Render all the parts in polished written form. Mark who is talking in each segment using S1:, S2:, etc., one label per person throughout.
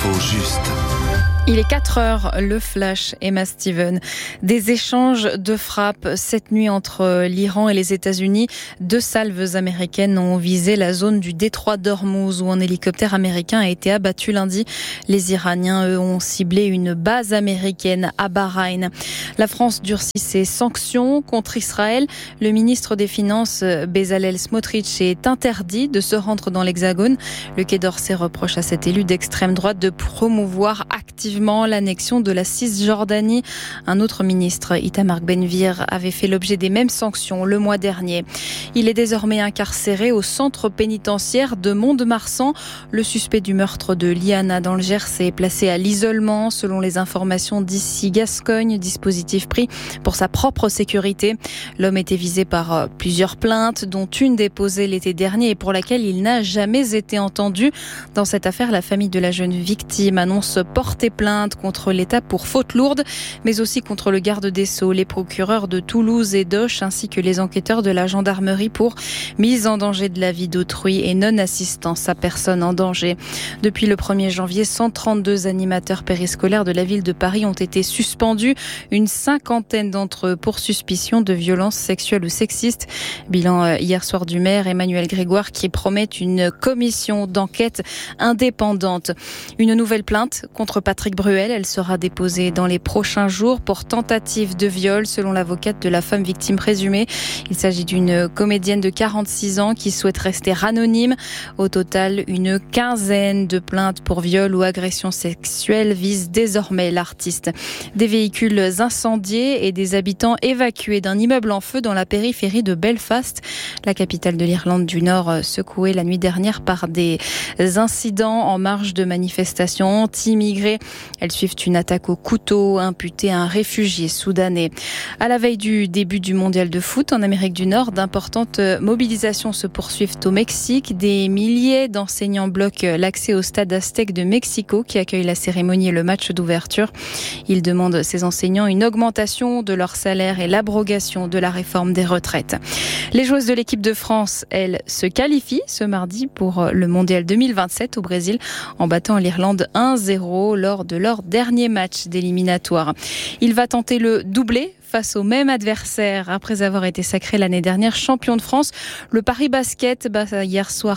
S1: L'info juste.
S2: Il est 4 heures, le flash, Emma Steven. Des échanges de frappes cette nuit entre l'Iran et les États-Unis. 2 salves américaines ont visé la zone du détroit d'Ormuz où un hélicoptère américain a été abattu lundi. Les Iraniens, eux, ont ciblé une base américaine à Bahreïn. La France durcit ses sanctions contre Israël. Le ministre des Finances, Bezalel Smotrich, est interdit de se rendre dans l'Hexagone. Le Quai d'Orsay reproche à cet élu d'extrême droite de promouvoir activement l'annexion de la Cisjordanie. Un autre ministre, Itamar Ben-Gvir, avait fait l'objet des mêmes sanctions le mois dernier. Il est désormais incarcéré au centre pénitentiaire de Mont-de-Marsan. Le suspect du meurtre de Liana dans le Gers est placé à l'isolement selon les informations d'Ici Gascogne, dispositif pris pour sa propre sécurité. L'homme était visé par plusieurs plaintes, dont une déposée l'été dernier et pour laquelle il n'a jamais été entendu. Dans cette affaire, la famille de la jeune victime annonce porter plainte contre l'État pour faute lourde, mais aussi contre le garde des Sceaux, les procureurs de Toulouse et d'Auch, ainsi que les enquêteurs de la gendarmerie pour mise en danger de la vie d'autrui et non-assistance à personne en danger. Depuis le 1er janvier, 132 animateurs périscolaires de la ville de Paris ont été suspendus, une 50aine d'entre eux pour suspicion de violences sexuelles ou sexistes. Bilan hier soir du maire Emmanuel Grégoire qui promet une commission d'enquête indépendante. Une nouvelle plainte contre Patrick Bruel, elle sera déposée dans les prochains jours pour tentative de viol selon l'avocate de la femme victime présumée. Il s'agit d'une comédienne de 46 ans qui souhaite rester anonyme. Au total, une quinzaine de plaintes pour viol ou agression sexuelle visent désormais l'artiste. Des véhicules incendiés et des habitants évacués d'un immeuble en feu dans la périphérie de Belfast, la capitale de l'Irlande du Nord, secouée la nuit dernière par des incidents en marge de manifestations anti-immigrés. Elles suivent une attaque au couteau imputée à un réfugié soudanais. À la veille du début du mondial de foot en Amérique du Nord, d'importantes mobilisations se poursuivent au Mexique. Des milliers d'enseignants bloquent l'accès au stade Aztec de Mexico qui accueille la cérémonie et le match d'ouverture. Ils demandent, ces enseignants, une augmentation de leur salaire et l'abrogation de la réforme des retraites. Les joueuses de l'équipe de France, elles, se qualifient ce mardi pour le mondial 2027 au Brésil en battant l'Irlande 1-0 lors de leur dernier match d'éliminatoire. Il va tenter le doublé face au même adversaire. Après avoir été sacré l'année dernière champion de France, le Paris Basket bat hier soir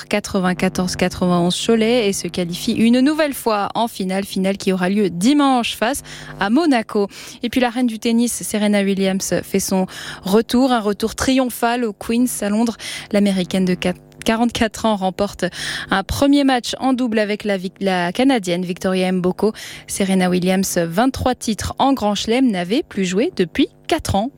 S2: 94-91 Cholet et se qualifie une nouvelle fois en finale qui aura lieu dimanche face à Monaco. Et puis la reine du tennis, Serena Williams, fait son retour, un retour triomphal au Queen's à Londres. L'américaine de 44 ans remporte un premier match en double avec la Canadienne Victoria Mboko. Serena Williams, 23 titres en Grand Chelem, n'avait plus joué depuis 4 ans.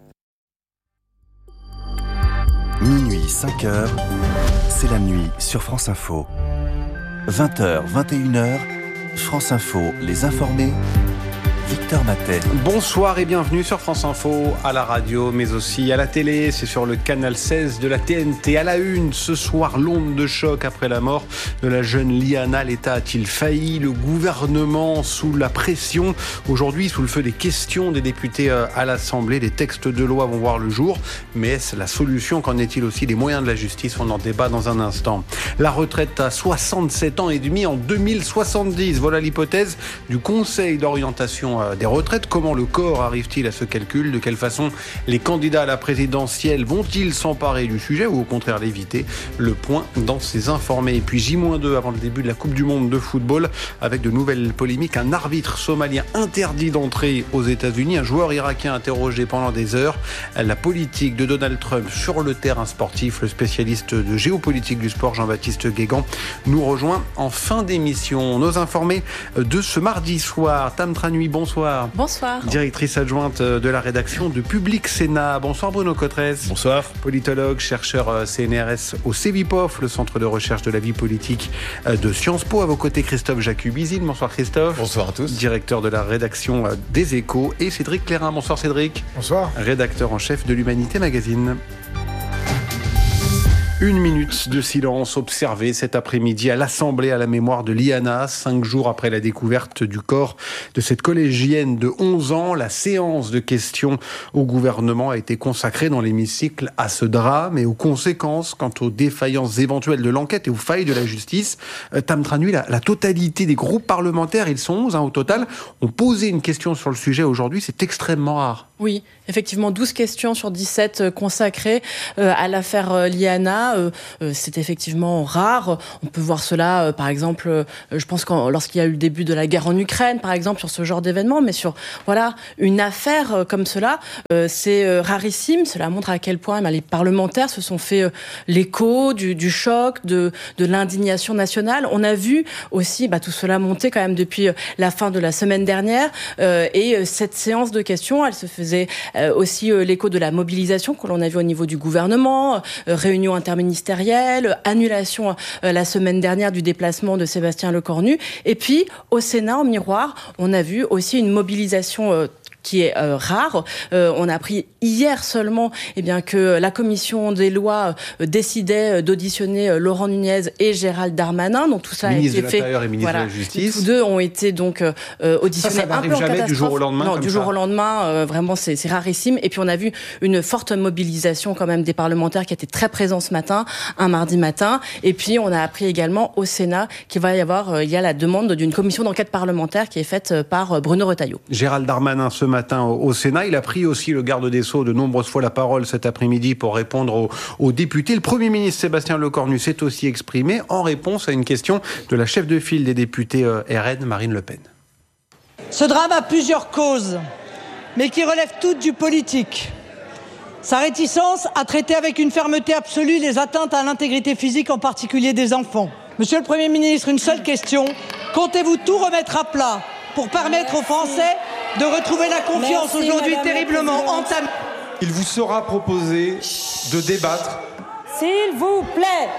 S1: Minuit, 5h, c'est la nuit sur France Info. 20h, 21h, France Info, les informés. Victor Matet.
S3: Bonsoir et bienvenue sur France Info, à la radio mais aussi à la télé. C'est sur le canal 16 de la TNT. À la une, ce soir, l'onde de choc après la mort de la jeune Liana. L'État a-t-il failli? Le gouvernement sous la pression. Aujourd'hui, sous le feu des questions des députés à l'Assemblée, des textes de loi vont voir le jour. Mais est-ce la solution? Qu'en est-il aussi des moyens de la justice? On en débat dans un instant. La retraite à 67 ans et demi en 2070. Voilà l'hypothèse du Conseil d'orientation des retraites. Comment le corps arrive-t-il à ce calcul? De quelle façon les candidats à la présidentielle vont-ils s'emparer du sujet ou au contraire l'éviter? Le point dans ces informés. Et puis J-2 avant le début de la Coupe du Monde de football avec de nouvelles polémiques. Un arbitre somalien interdit d'entrer aux États-Unis. Un joueur irakien interrogé pendant des heures. La politique de Donald Trump sur le terrain sportif. Le spécialiste de géopolitique du sport Jean-Baptiste Guégan nous rejoint en fin d'émission. Nos informés de ce mardi soir. Tam Tranui, bonsoir.
S4: Bonsoir.
S3: Directrice adjointe de la rédaction de Public Sénat. Bonsoir Bruno Cotresse.
S5: Bonsoir.
S3: Politologue, chercheur CNRS au CEVIPOF, le centre de recherche de la vie politique de Sciences Po. À vos côtés, Christophe Jacubizine. Bonsoir Christophe.
S5: Bonsoir à tous.
S3: Directeur de la rédaction des Échos. Et Cédric Clairin. Bonsoir Cédric.
S5: Bonsoir.
S3: Rédacteur en chef de l'Humanité Magazine. Une minute de silence observé cet après-midi à l'Assemblée à la mémoire de Liana, 5 jours après la découverte du corps de cette collégienne de 11 ans. La séance de questions au gouvernement a été consacrée dans l'hémicycle à ce drame et aux conséquences quant aux défaillances éventuelles de l'enquête et aux failles de la justice. Tam Tranui, la totalité des groupes parlementaires, ils sont 11 au total, ont posé une question sur le sujet aujourd'hui. C'est extrêmement rare.
S4: Oui, effectivement, 12 questions sur 17 consacrées à l'affaire Liana. C'est effectivement rare. On peut voir cela, par exemple, je pense lorsqu'il y a eu le début de la guerre en Ukraine, par exemple, sur ce genre d'événement. Mais sur une affaire comme cela, c'est rarissime. Cela montre à quel point les parlementaires se sont fait l'écho du choc, de l'indignation nationale. On a vu aussi tout cela monter quand même depuis la fin de la semaine dernière. Et cette séance de questions, elle se faisait aussi l'écho de la mobilisation que l'on a vu au niveau du gouvernement, réunion interministérielle, annulation la semaine dernière du déplacement de Sébastien Lecornu. Et puis, au Sénat, en miroir, on a vu aussi une mobilisation qui est rare. On a appris hier seulement que la commission des lois décidait d'auditionner Laurent Nunez et Gérald Darmanin. Donc tout ça
S3: ministre
S4: a été fait.
S3: Ministre de l'Intérieur et ministre de la Justice.
S4: Tous deux ont été donc auditionnés
S3: ça
S4: un peu en
S3: jamais
S4: catastrophe.
S3: Du jour au lendemain.
S4: Non, du jour au lendemain, vraiment c'est rarissime. Et puis on a vu une forte mobilisation quand même des parlementaires qui étaient très présents ce matin, un mardi matin. Et puis on a appris également au Sénat qu'il va y avoir, il y a la demande d'une commission d'enquête parlementaire qui est faite par Bruno Retailleau.
S3: Gérald Darmanin ce matin au Sénat. Il a pris aussi, le garde des Sceaux, de nombreuses fois la parole cet après-midi pour répondre aux députés. Le Premier ministre Sébastien Lecornu s'est aussi exprimé en réponse à une question de la chef de file des députés RN, Marine Le Pen.
S5: Ce drame a plusieurs causes, mais qui relèvent toutes du politique. Sa réticence à traiter avec une fermeté absolue les atteintes à l'intégrité physique, en particulier des enfants. Monsieur le Premier ministre, une seule question. Comptez-vous tout remettre à plat pour permettre aux Français de retrouver la confiance aujourd'hui terriblement entamée?
S6: Il vous sera proposé de débattre.
S5: S'il vous plaît.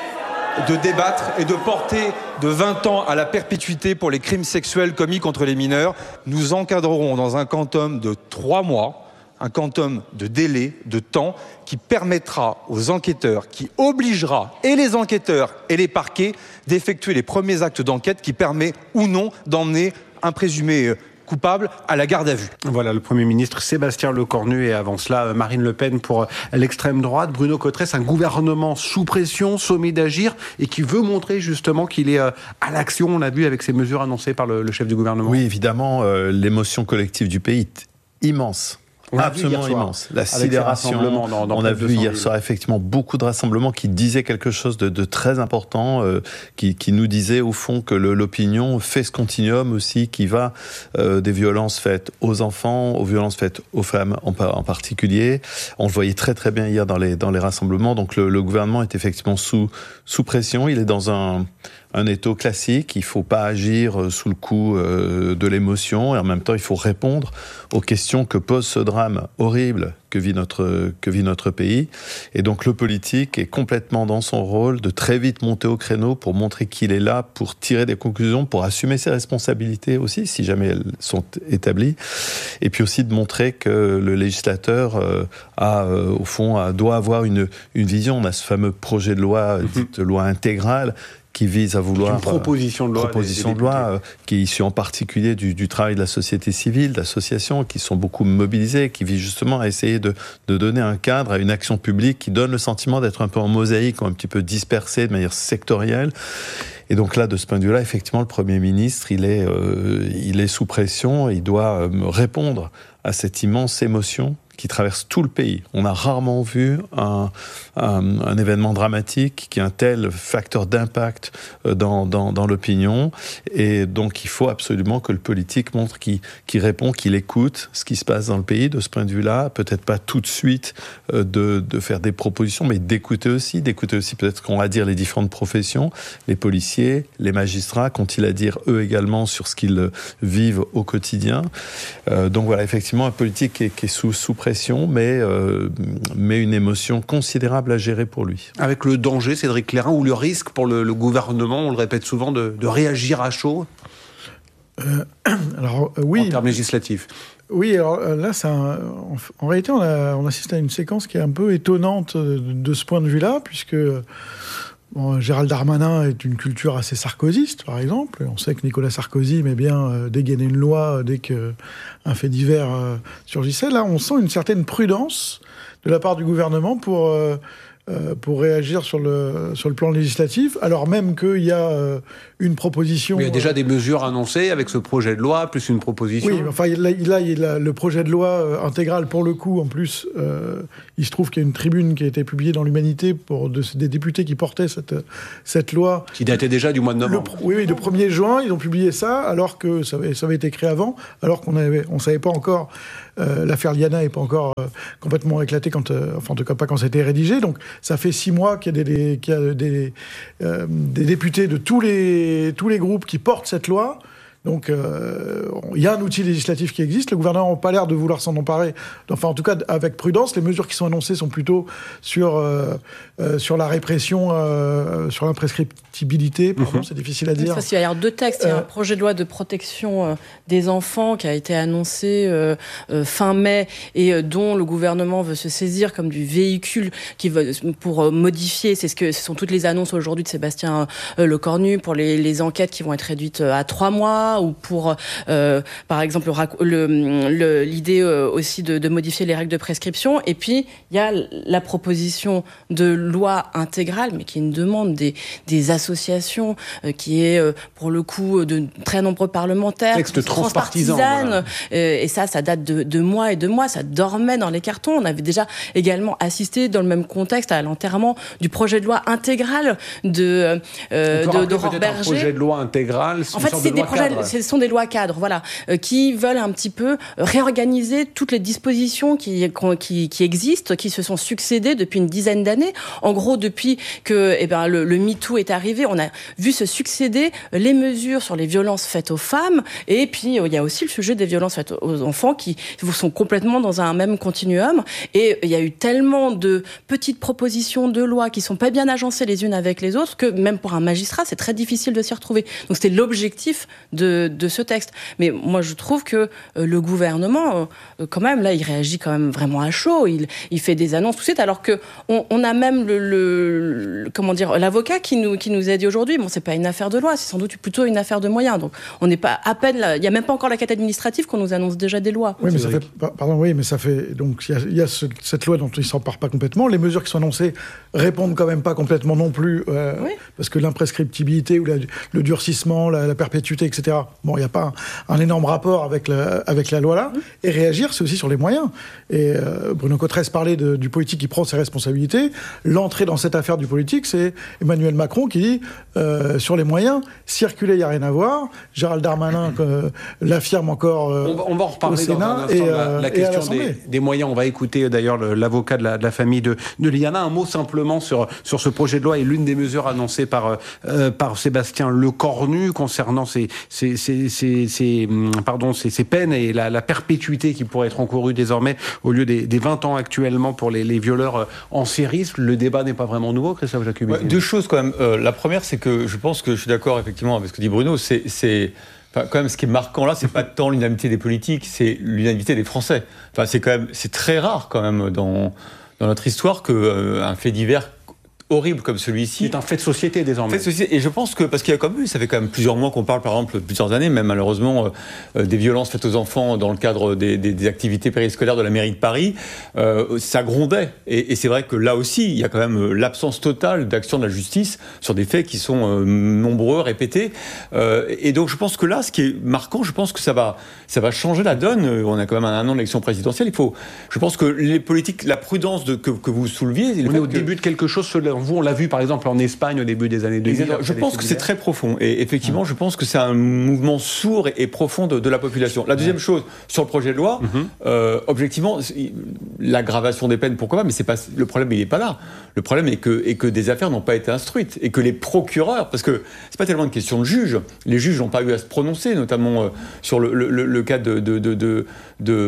S6: De débattre et de porter de 20 ans à la perpétuité pour les crimes sexuels commis contre les mineurs. Nous encadrerons dans un quantum de 3 mois, un quantum de délai, de temps, qui permettra aux enquêteurs, qui obligera et les enquêteurs et les parquets d'effectuer les premiers actes d'enquête qui permet ou non d'emmener un présumé coupable à la garde à vue.
S3: Voilà le Premier ministre Sébastien Lecornu et avant cela Marine Le Pen pour l'extrême droite. Bruno Cotresse, un gouvernement sous pression, sommé d'agir et qui veut montrer justement qu'il est à l'action, on l'a vu avec ces mesures annoncées par le chef du gouvernement.
S7: Oui, évidemment, l'émotion collective du pays est immense. Absolument immense. La sidération. On a vu hier soir effectivement beaucoup de rassemblements qui disaient quelque chose de très important, qui nous disaient au fond que l'opinion fait ce continuum aussi qui va des violences faites aux enfants, aux violences faites aux femmes en particulier. On le voyait très très bien hier dans les rassemblements. Donc le gouvernement est effectivement sous pression. Il est dans un étau classique, il ne faut pas agir sous le coup de l'émotion et en même temps il faut répondre aux questions que pose ce drame horrible que vit notre pays. Et donc le politique est complètement dans son rôle de très vite monter au créneau pour montrer qu'il est là, pour tirer des conclusions, pour assumer ses responsabilités aussi, si jamais elles sont établies. Et puis aussi de montrer que le législateur doit avoir une vision. On a ce fameux projet de loi, dite loi intégrale, qui vise à vouloir...
S3: Une proposition de loi.
S7: Qui est issue en particulier du travail de la société civile, d'associations qui sont beaucoup mobilisées, qui vise justement à essayer de donner un cadre à une action publique qui donne le sentiment d'être un peu en mosaïque, ou un petit peu dispersée de manière sectorielle. Et donc là, de ce point de vue-là, effectivement, le Premier ministre, il est sous pression, et il doit répondre à cette immense émotion qui traverse tout le pays. On a rarement vu un événement dramatique qui a un tel facteur d'impact dans l'opinion. Et donc, il faut absolument que le politique montre qu'il répond, qu'il écoute ce qui se passe dans le pays. De ce point de vue-là, peut-être pas tout de suite de faire des propositions, mais d'écouter aussi peut-être qu'on va dire les différentes professions, les policiers, les magistrats, qu'ont-ils à dire eux également sur ce qu'ils vivent au quotidien. Donc voilà, effectivement, un politique qui est sous pression, mais une émotion considérable à gérer pour lui.
S3: Avec le danger, Cédric Clairin, ou le risque pour le gouvernement, on le répète souvent, de réagir à chaud?
S8: Oui.
S3: En termes législatifs.
S8: Oui, alors là, en réalité, on assiste à une séquence qui est un peu étonnante de ce point de vue-là, puisque Gérald Darmanin est une culture assez sarkozyste, par exemple. On sait que Nicolas Sarkozy aimait bien dégainer une loi dès qu'un fait divers surgissait. Là, on sent une certaine prudence de la part du gouvernement pour réagir sur le plan législatif, alors même qu'il y a une proposition...
S3: Mais il y a déjà des mesures annoncées avec ce projet de loi, plus une proposition.
S8: Oui, enfin, là, il a le projet de loi intégral, pour le coup, en plus, il se trouve qu'il y a une tribune qui a été publiée dans l'Humanité des députés qui portaient cette loi.
S3: Qui datait déjà du mois de novembre.
S8: Oui, le 1er juin, ils ont publié ça, alors que ça avait été créé avant, alors qu'on ne savait pas encore... l'affaire Liana n'est pas encore complètement éclatée, enfin en tout cas pas quand c'était rédigé. Donc ça fait 6 mois qu'il y a des députés de tous les groupes qui portent cette loi. Donc il y a un outil législatif qui existe. Le gouvernement n'a pas l'air de vouloir s'en emparer. Enfin, en tout cas, avec prudence. Les mesures qui sont annoncées sont plutôt sur la répression, sur l'imprescriptibilité. Pardon, c'est difficile à dire.
S4: Parce qu'il y a 2 textes. Il y a un projet de loi de protection des enfants qui a été annoncé fin mai et dont le gouvernement veut se saisir comme du véhicule pour modifier. Ce sont toutes les annonces aujourd'hui de Sébastien Lecornu pour les enquêtes qui vont être réduites à 3 mois. Ou pour, par exemple, l'idée aussi de modifier les règles de prescription. Et puis, il y a la proposition de loi intégrale, mais qui est une demande des associations, qui est, pour le coup, de très nombreux parlementaires.
S3: Texte transpartisan.
S4: Voilà. Et ça date de mois et de mois. Ça dormait dans les cartons. On avait déjà également assisté, dans le même contexte, à l'enterrement du projet de loi intégral d'Aurore Berger.
S3: Un projet de loi intégral,
S4: en fait, c'est des projets... Ce sont des lois cadres, voilà, qui veulent un petit peu réorganiser toutes les dispositions qui existent, qui se sont succédées depuis une dizaine d'années. En gros, depuis que le MeToo est arrivé, on a vu se succéder les mesures sur les violences faites aux femmes, et puis il y a aussi le sujet des violences faites aux enfants qui sont complètement dans un même continuum. Et il y a eu tellement de petites propositions de loi qui sont pas bien agencées les unes avec les autres que même pour un magistrat, c'est très difficile de s'y retrouver. Donc c'était l'objectif de ce texte. Mais moi, je trouve que le gouvernement, quand même, là, il réagit quand même vraiment à chaud. Il fait des annonces tout de suite, alors que on a même l'avocat qui nous a dit aujourd'hui, bon, c'est pas une affaire de loi, c'est sans doute plutôt une affaire de moyens. Donc, on n'est pas à peine là. Il y a même pas encore la quête administrative qu'on nous annonce déjà des lois.
S8: Oui, mais ça fait donc il y a cette loi dont il s'empare pas complètement. Les mesures qui sont annoncées répondent quand même pas complètement non plus, parce que l'imprescriptibilité ou le durcissement, la perpétuité, etc. Bon, il n'y a pas un énorme rapport avec la loi là. Et réagir, c'est aussi sur les moyens. Et Bruno Cotresse parlait du politique qui prend ses responsabilités. L'entrée dans cette affaire du politique, c'est Emmanuel Macron qui dit sur les moyens, circuler, il n'y a rien à voir. Gérald Darmanin l'affirme encore
S3: on va en reparler
S8: au Sénat
S3: dans un instant, la question des moyens. On va écouter d'ailleurs l'avocat de la famille de Liana. Un mot simplement sur ce projet de loi et l'une des mesures annoncées par Sébastien Lecornu concernant ces peines et la perpétuité qui pourrait être encourue désormais au lieu des 20 ans actuellement pour les violeurs en série. Le débat n'est pas vraiment nouveau, Christophe Jacubi.
S9: Ouais, 2 choses quand même. La première, c'est que je pense que je suis d'accord effectivement avec ce que dit Bruno. Enfin, quand même, ce qui est marquant là, c'est pas tant l'unanimité des politiques, c'est l'unanimité des Français. Enfin, c'est très rare quand même dans notre histoire qu'un fait divers horrible comme celui-ci.
S3: C'est un fait de société désormais.
S9: Et je pense que, parce qu'il y a quand même, ça fait quand même plusieurs mois qu'on parle, par exemple, plusieurs années, même malheureusement, des violences faites aux enfants dans le cadre des activités périscolaires de la mairie de Paris, ça grondait. Et c'est vrai que là aussi, il y a quand même l'absence totale d'action de la justice sur des faits qui sont nombreux, répétés. Et donc je pense que là, ce qui est marquant, je pense que ça va changer la donne. On a quand même un an d'élection présidentielle. Je pense que les politiques, la prudence que vous souleviez...
S3: On est au début de quelque chose selon vous, on l'a vu par exemple en Espagne au début des années 2000.
S9: Je pense que c'est très profond. Et effectivement, je pense que c'est un mouvement sourd et profond de la population. La deuxième chose, sur le projet de loi, objectivement, l'aggravation des peines, pourquoi pas, mais le problème, il n'est pas là. Le problème est que des affaires n'ont pas été instruites et que les procureurs, parce que c'est pas tellement une question de juge, les juges n'ont pas eu à se prononcer, notamment sur le cas de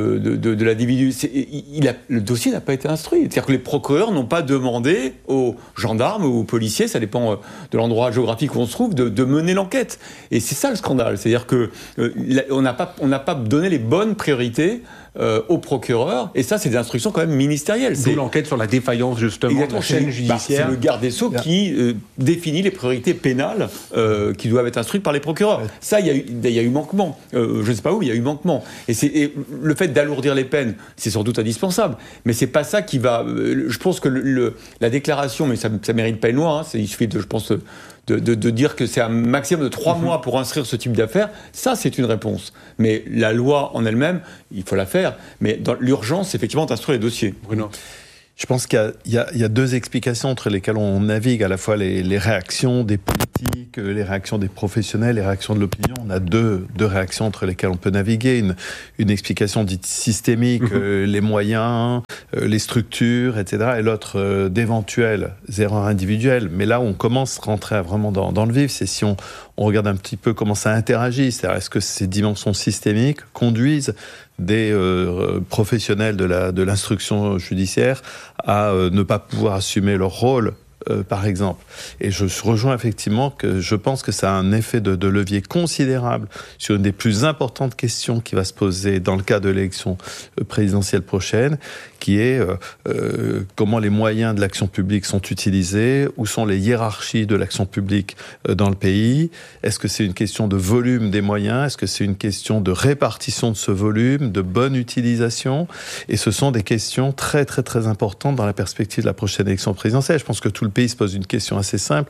S9: l'individu. Le dossier n'a pas été instruit. C'est-à-dire que les procureurs n'ont pas demandé aux gendarmes ou aux policiers, ça dépend de l'endroit géographique où on se trouve, de mener l'enquête. Et c'est ça le scandale, c'est-à-dire que on n'a pas donné les bonnes priorités au procureur, et ça c'est des instructions quand même ministérielles.
S3: C'est l'enquête sur la défaillance justement de la chaîne judiciaire.
S9: C'est le garde des Sceaux qui définit les priorités pénales qui doivent être instruites par les procureurs. Ça, il y a eu manquement. Je ne sais pas où, il y a eu manquement. Et le fait d'alourdir les peines, c'est sans doute indispensable, mais c'est pas ça qui va... je pense que la déclaration, mais ça mérite pas une loi, il suffit je pense... De dire que c'est un maximum de 3 mois pour instruire ce type d'affaires, ça c'est une réponse. Mais la loi en elle-même, il faut la faire. Mais dans l'urgence, c'est effectivement d'instruire les dossiers.
S3: Bruno.
S7: Je pense qu'il y a deux explications entre lesquelles on navigue, à la fois les réactions des politiques, les réactions des professionnels, les réactions de l'opinion. On a deux réactions entre lesquelles on peut naviguer. Une explication dite systémique, les moyens, les structures, etc. Et l'autre d'éventuelles erreurs individuelles. Mais là où on commence à rentrer vraiment dans le vif, c'est si on regarde un petit peu comment ça interagit. C'est-à-dire, est-ce que ces dimensions systémiques conduisent des professionnels de l'instruction judiciaire à ne pas pouvoir assumer leur rôle, par exemple. Et je rejoins effectivement que je pense que ça a un effet de levier considérable sur une des plus importantes questions qui va se poser dans le cas de l'élection présidentielle prochaine, qui est comment les moyens de l'action publique sont utilisés, où sont les hiérarchies de l'action publique dans le pays. Est-ce que c'est une question de volume des moyens? Est-ce que c'est une question de répartition de ce volume, de bonne utilisation? Et ce sont des questions très très très importantes dans la perspective de la prochaine élection présidentielle. Je pense que tout le pays se pose une question assez simple,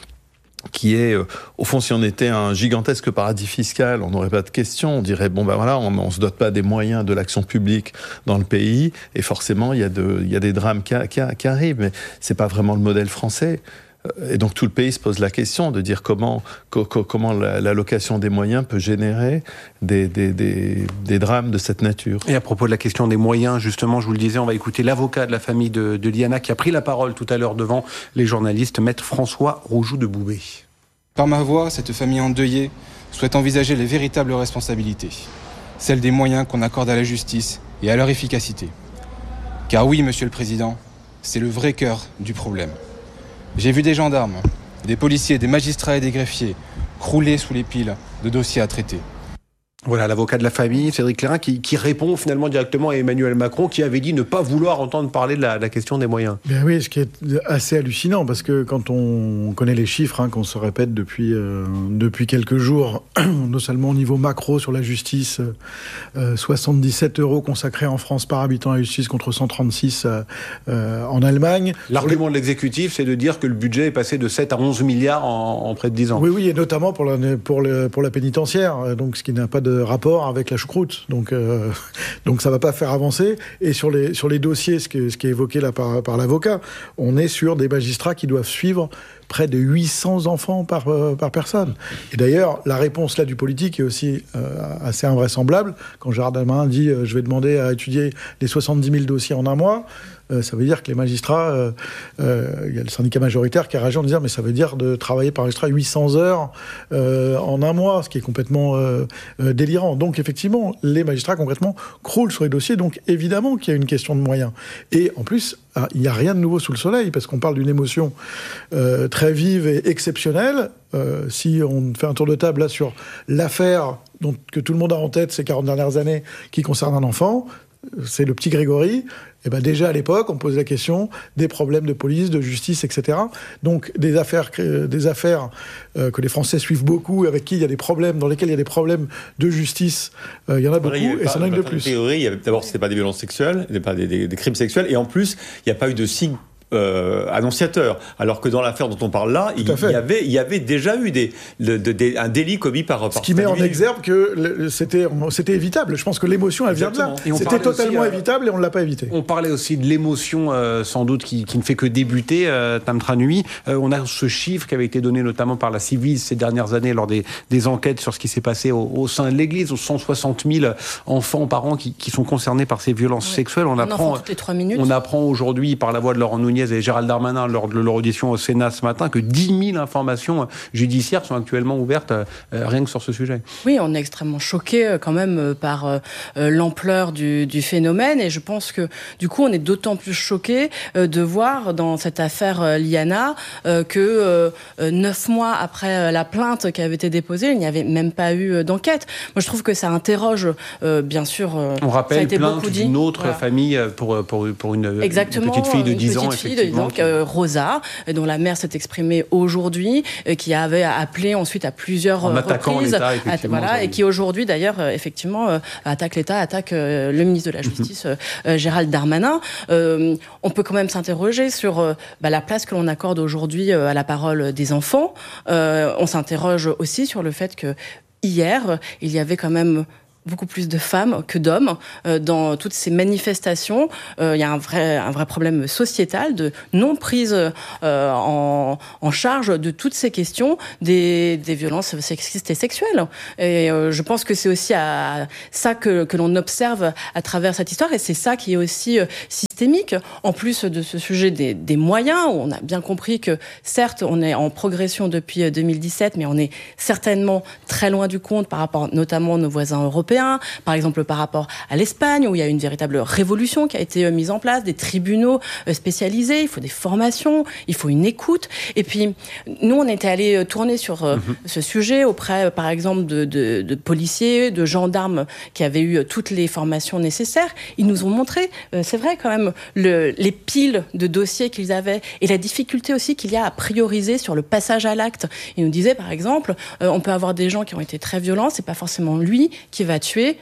S7: qui est, au fond, si on était un gigantesque paradis fiscal, on n'aurait pas de question. On dirait, on ne se dote pas des moyens de l'action publique dans le pays, et forcément, il y a des drames qui arrivent, mais c'est pas vraiment le modèle français. Et donc tout le pays se pose la question de dire comment l'allocation des moyens peut générer des drames de cette nature.
S3: Et à propos de la question des moyens, justement, je vous le disais, on va écouter l'avocat de la famille de Liana qui a pris la parole tout à l'heure devant les journalistes, maître François Roujoux de Boubé.
S10: Par ma voix, cette famille endeuillée souhaite envisager les véritables responsabilités, celles des moyens qu'on accorde à la justice et à leur efficacité. Car oui, Monsieur le Président, c'est le vrai cœur du problème. J'ai vu des gendarmes, des policiers, des magistrats et des greffiers crouler sous les piles de dossiers à traiter.
S3: Voilà l'avocat de la famille, Cédric Clairin, qui répond finalement directement à Emmanuel Macron, qui avait dit ne pas vouloir entendre parler de la question des moyens.
S8: Bien oui, ce qui est assez hallucinant, parce que quand on connaît les chiffres, qu'on se répète depuis quelques jours, non seulement au niveau macro sur la justice, 77 € consacrés en France par habitant à la justice contre 136 en Allemagne.
S3: L'argument de l'exécutif, c'est de dire que le budget est passé de 7 à 11 milliards en près de 10 ans.
S8: Oui, et notamment pour la pénitentiaire, donc ce qui n'a pas de rapport avec la choucroute, donc ça va pas faire avancer. Et sur les dossiers, ce qui est évoqué là par l'avocat, on est sur des magistrats qui doivent suivre près de 800 enfants par personne. Et d'ailleurs, la réponse là du politique est aussi assez invraisemblable. Quand Gérald Darmanin dit je vais demander à étudier les 70 000 dossiers en un mois, ça veut dire que les magistrats, il y a le syndicat majoritaire qui a réagi en disant mais ça veut dire de travailler par magistrat 800 heures en un mois, ce qui est complètement délirant. Donc effectivement, les magistrats concrètement croulent sur les dossiers, donc évidemment qu'il y a une question de moyens. Et en plus, il n'y a rien de nouveau sous le soleil, parce qu'on parle d'une émotion très vive et exceptionnelle. Si on fait un tour de table là sur l'affaire que tout le monde a en tête ces 40 dernières années qui concerne un enfant, c'est le petit Grégory. Et ben déjà à l'époque, on posait la question des problèmes de police, de justice, etc. Donc des affaires que les Français suivent beaucoup, avec qui il y a des problèmes, dans lesquels il y a des problèmes de justice. Il y en a beaucoup, et ça en a une de plus.
S9: D'abord, c'était pas des violences sexuelles, c'était pas des crimes sexuels, et en plus, il n'y a pas eu de signe annonciateur, alors que dans l'affaire dont on parle là, il y avait déjà eu un délit commis par
S8: ce qui met en exergue que c'était évitable. Je pense que l'émotion, elle vient de là. C'était totalement évitable et on ne l'a pas évité.
S3: On parlait aussi de l'émotion, sans doute, qui ne fait que débuter, Tam Tra Nui. On a ce chiffre qui avait été donné notamment par la Ciivise ces dernières années lors des enquêtes sur ce qui s'est passé au sein de l'Église, aux 160 000 enfants par an qui sont concernés par ces violences sexuelles. On apprend
S4: toutes les 3 minutes.
S3: On apprend aujourd'hui par la voix de Laurent Nunez Nunez et Gérald Darmanin lors de leur audition au Sénat ce matin que 10 000 informations judiciaires sont actuellement ouvertes rien que sur ce sujet.
S4: Oui, on est extrêmement choqués quand même par l'ampleur du phénomène et je pense que du coup on est d'autant plus choqués de voir dans cette affaire Liana que 9 mois après la plainte qui avait été déposée, il n'y avait même pas eu d'enquête. Moi je trouve que ça interroge bien sûr.
S3: On rappelle plainte d'une autre famille pour une petite fille de 10 ans.
S4: Donc Rosa, dont la mère s'est exprimée aujourd'hui, qui avait appelé ensuite à plusieurs
S3: en attaquant
S4: reprises,
S3: l'État, effectivement,
S4: et qui aujourd'hui d'ailleurs effectivement attaque l'État, attaque le ministre de la Justice Gérald Darmanin. On peut quand même s'interroger sur la place que l'on accorde aujourd'hui à la parole des enfants. On s'interroge aussi sur le fait que hier il y avait quand même beaucoup plus de femmes que d'hommes dans toutes ces manifestations. Il y a un vrai problème sociétal de non-prise en charge de toutes ces questions des violences sexistes et sexuelles. Et je pense que c'est aussi à ça que l'on observe à travers cette histoire, et c'est ça qui est aussi systémique. En plus de ce sujet des moyens, où on a bien compris que certes on est en progression depuis 2017, mais on est certainement très loin du compte par rapport notamment à nos voisins européens. Par exemple par rapport à l'Espagne où il y a une véritable révolution qui a été mise en place, des tribunaux spécialisés, il faut des formations, il faut une écoute. Et puis nous on était allés tourner sur ce sujet auprès par exemple de policiers, de gendarmes qui avaient eu toutes les formations nécessaires. Ils nous ont montré, c'est vrai quand même, les piles de dossiers qu'ils avaient et la difficulté aussi qu'il y a à prioriser sur le passage à l'acte. Ils nous disaient par exemple, on peut avoir des gens qui ont été très violents, c'est pas forcément lui qui va tuer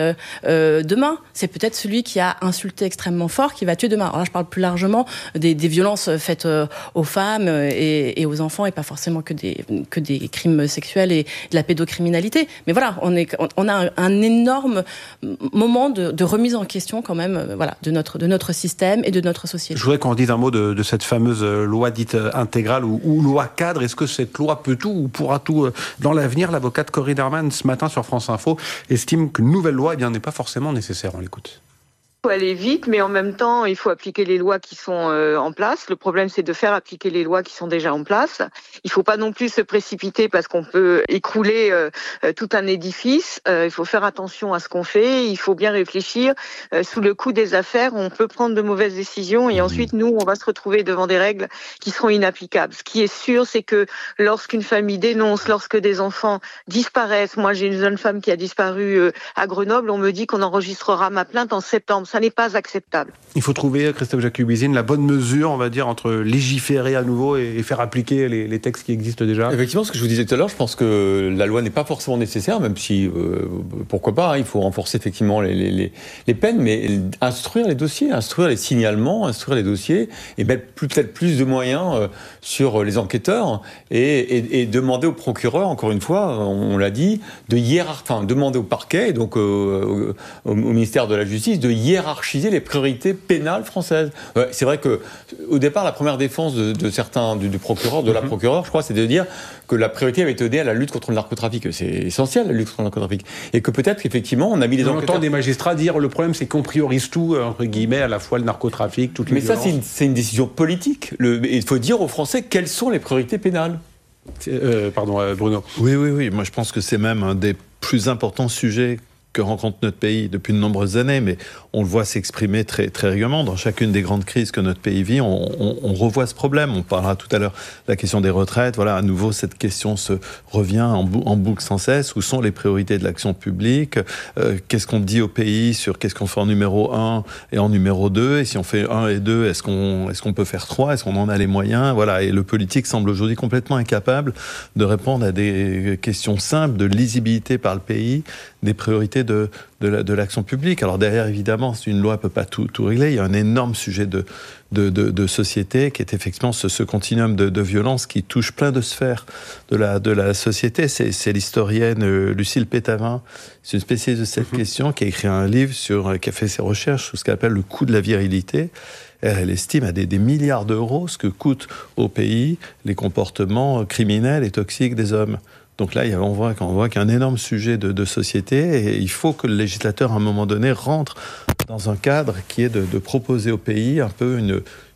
S4: demain. C'est peut-être celui qui a insulté extrêmement fort qui va tuer demain. Alors là, je parle plus largement des violences faites aux femmes et aux enfants et pas forcément que des crimes sexuels et de la pédocriminalité. Mais voilà, on a un énorme moment de remise en question quand même, de notre système et de notre société.
S3: Je voudrais qu'on dise un mot de cette fameuse loi dite intégrale ou loi cadre. Est-ce que cette loi peut tout ou pourra tout dans l'avenir? L'avocate Corinne Herman, ce matin sur France Info, estime qu'une nouvelle loi n'est pas forcément nécessaire. On l'écoute.
S11: Il faut aller vite, mais en même temps, il faut appliquer les lois qui sont en place. Le problème, c'est de faire appliquer les lois qui sont déjà en place. Il faut pas non plus se précipiter parce qu'on peut écrouler tout un édifice. Il faut faire attention à ce qu'on fait. Il faut bien réfléchir. Sous le coup des affaires, on peut prendre de mauvaises décisions et ensuite, nous, on va se retrouver devant des règles qui seront inapplicables. Ce qui est sûr, c'est que lorsqu'une famille dénonce, lorsque des enfants disparaissent, moi, j'ai une jeune femme qui a disparu à Grenoble, on me dit qu'on enregistrera ma plainte en septembre. Ça n'est pas acceptable.
S3: Il faut trouver, Christophe Jacubizine, la bonne mesure, on va dire, entre légiférer à nouveau et faire appliquer les textes qui existent déjà.
S9: Effectivement, ce que je vous disais tout à l'heure, je pense que la loi n'est pas forcément nécessaire, même si, pourquoi pas, il faut renforcer effectivement les peines, mais instruire les dossiers, instruire les signalements, instruire les dossiers, et mettre peut-être plus de moyens sur les enquêteurs, et demander au procureur, encore une fois, on l'a dit, demander au parquet, donc au ministère de la Justice, de hiérarchiser les priorités pénales françaises. C'est vrai que au départ, la première défense de certains du procureur, de la procureure, je crois, c'est de dire que la priorité avait été donnée à la lutte contre le narcotrafic. C'est essentiel, la lutte contre le narcotrafic. Et que peut-être qu'effectivement, on a mis les enquêteurs...
S3: On entend des magistrats dire le problème, c'est qu'on priorise tout, entre guillemets, à la fois le narcotrafic, toutes les violences.
S9: Mais ça, c'est une décision politique. Il faut dire aux Français quelles sont les priorités pénales.
S3: Bruno.
S7: Oui. Moi, je pense que c'est même un des plus importants sujets que rencontre notre pays depuis de nombreuses années, mais on le voit s'exprimer très, très régulièrement. Dans chacune des grandes crises que notre pays vit, on revoit ce problème. On parlera tout à l'heure de la question des retraites. Voilà, à nouveau, cette question se revient en boucle sans cesse. Où sont les priorités de l'action publique? Qu'est-ce qu'on dit au pays sur qu'est-ce qu'on fait en numéro 1 et en numéro 2? Et si on fait 1 et 2, est-ce qu'on peut faire 3? Est-ce qu'on en a les moyens? Voilà, et le politique semble aujourd'hui complètement incapable de répondre à des questions simples de lisibilité par le pays, des priorités de l'action publique. Alors derrière, évidemment, une loi ne peut pas tout régler. Il y a un énorme sujet de société qui est effectivement ce continuum de violence qui touche plein de sphères de la société. C'est l'historienne Lucille Pétavin, c'est une spécialiste de cette question, qui a écrit un livre qui a fait ses recherches sur ce qu'elle appelle le coût de la virilité. Elle estime à des milliards d'euros ce que coûtent au pays les comportements criminels et toxiques des hommes. Donc là, on voit qu'il y a un énorme sujet de société et il faut que le législateur, à un moment donné, rentre dans un cadre qui est de proposer au pays un peu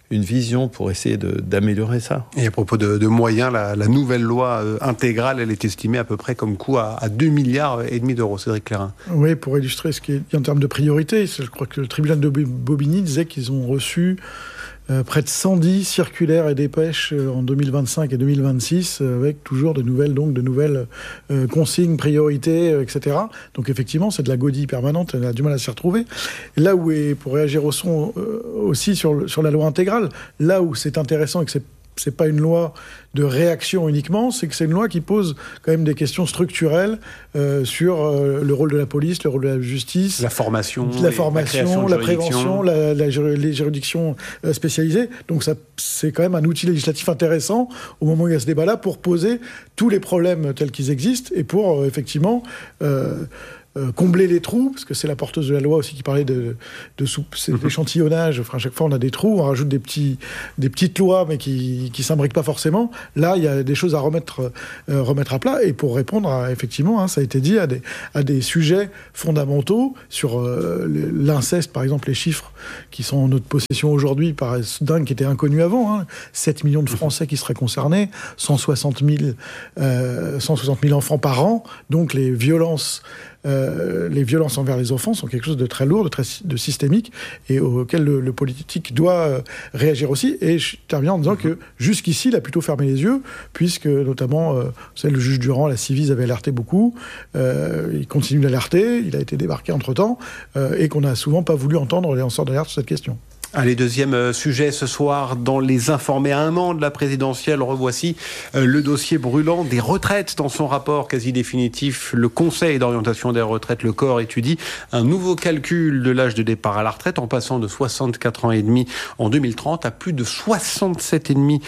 S7: une vision pour essayer d'améliorer ça.
S3: Et à propos de moyens, la nouvelle loi intégrale, elle est estimée à peu près comme coût à 2,5 milliards d'euros. Cédric Clairin.
S8: Oui, pour illustrer ce qui est en termes de priorité, je crois que le tribunal de Bobigny disait qu'ils ont reçu près de 110 circulaires et dépêches en 2025 et 2026, avec toujours de nouvelles consignes, priorités, etc. Donc effectivement, c'est de la godille permanente, on a du mal à s'y retrouver. Et là où pour réagir aussi sur la loi intégrale, là où c'est intéressant et que c'est pas une loi de réaction uniquement, c'est que c'est une loi qui pose quand même des questions structurelles sur le rôle de la police, le rôle de la justice,
S3: la formation,
S8: la prévention, les juridictions spécialisées. Donc ça, c'est quand même un outil législatif intéressant au moment où il y a ce débat-là pour poser tous les problèmes tels qu'ils existent et pour effectivement combler les trous, parce que c'est la porteuse de la loi aussi qui parlait de l'échantillonnage. Enfin, à chaque fois, on a des trous, on rajoute des petites lois, mais qui s'imbriquent pas forcément. Là, il y a des choses à remettre à plat. Et pour répondre effectivement, ça a été dit, à des sujets fondamentaux sur l'inceste, par exemple, les chiffres qui sont en notre possession aujourd'hui paraissent dingues, qui étaient inconnus avant. 7 millions de Français qui seraient concernés, 160 000 enfants par an. Donc les violences envers les enfants sont quelque chose de très lourd, de systémique, et auquel le politique doit réagir aussi. Et je termine en disant que jusqu'ici, il a plutôt fermé les yeux, puisque notamment, le juge Durand, la Civis, avait alerté beaucoup. Il continue d'alerter, il a été débarqué entre-temps, et qu'on n'a souvent pas voulu entendre les lanceurs d'alerte sur cette question.
S3: Allez, deuxième sujet ce soir dans Les Informés. À 1 an de la présidentielle, revoici le dossier brûlant des retraites. Dans son rapport quasi définitif, le Conseil d'orientation des retraites, le COR, étudie un nouveau calcul de l'âge de départ à la retraite en passant de 64 ans et demi en 2030 à plus de 67,5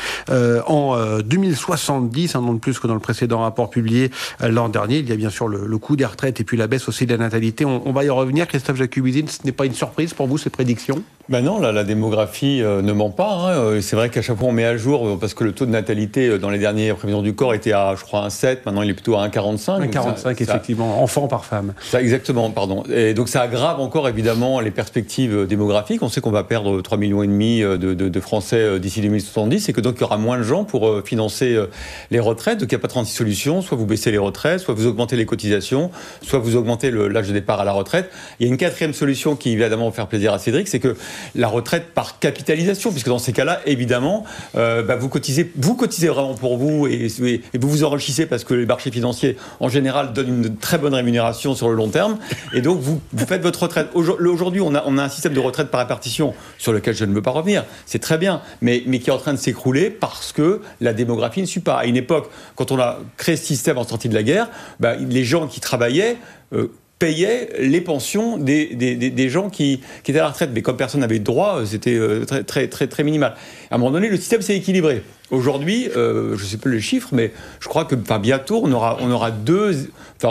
S3: en 2070, un an de plus que dans le précédent rapport publié l'an dernier. Il y a bien sûr le coût des retraites et puis la baisse aussi de la natalité. On va y revenir. Christophe Jacubizine, ce n'est pas une surprise pour vous, ces prédictions ?
S9: Ben non, la démographie ne ment pas. C'est vrai qu'à chaque fois on met à jour, parce que le taux de natalité dans les dernières prévisions du corps était à, je crois, 1,7. Maintenant il est plutôt à 1,45.
S3: 1,45 effectivement, enfants par femme.
S9: Ça, exactement, pardon. Et donc ça aggrave encore évidemment les perspectives démographiques. On sait qu'on va perdre 3,5 millions de Français d'ici 2070 et que donc il y aura moins de gens pour financer les retraites. Donc il n'y a pas 36 solutions. Soit vous baissez les retraites, soit vous augmentez les cotisations, soit vous augmentez l'âge de départ à la retraite. Il y a une quatrième solution qui évidemment va faire plaisir à Cédric, c'est que la retraite par capitalisation, puisque dans ces cas-là, évidemment, vous cotisez vraiment pour vous et vous vous enrichissez parce que les marchés financiers, en général, donnent une très bonne rémunération sur le long terme. Et donc, vous faites votre retraite. Aujourd'hui, on a un système de retraite par répartition sur lequel je ne veux pas revenir. C'est très bien, mais qui est en train de s'écrouler parce que la démographie ne suit pas. À une époque, quand on a créé ce système en sortie de la guerre, les gens qui travaillaient payaient les pensions des gens qui étaient à la retraite. Mais comme personne n'avait de droit, c'était très, très, très, très minimal. À un moment donné, le système s'est équilibré. Aujourd'hui, je ne sais plus les chiffres, mais je crois que bientôt, on aura deux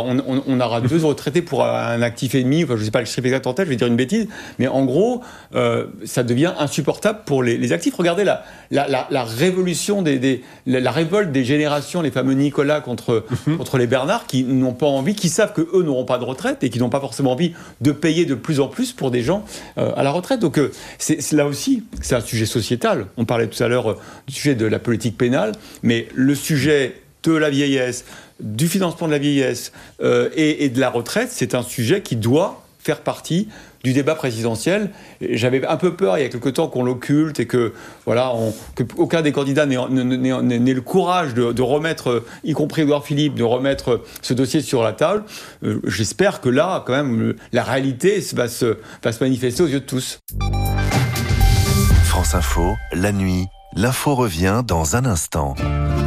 S9: retraités pour un actif et demi. Enfin, je ne sais pas le chiffre exact en tête, je vais dire une bêtise. Mais en gros, ça devient insupportable pour les actifs. Regardez la révolution, la révolte des générations, les fameux Nicolas contre les Bernard, qui n'ont pas envie, qui savent qu'eux n'auront pas de retraite et qui n'ont pas forcément envie de payer de plus en plus pour des gens à la retraite. Donc, c'est là aussi, c'est un sujet sociétal. On parlait tout à l'heure du sujet de la politique pénale, mais le sujet de la vieillesse, du financement de la vieillesse et de la retraite, c'est un sujet qui doit faire partie du débat présidentiel. J'avais un peu peur il y a quelque temps qu'on l'occulte et que aucun des candidats n'ait le courage de remettre, y compris Édouard Philippe, de remettre ce dossier sur la table. J'espère que là, quand même, la réalité va se manifester aux yeux de tous.
S1: France Info, la nuit. L'info revient dans un instant.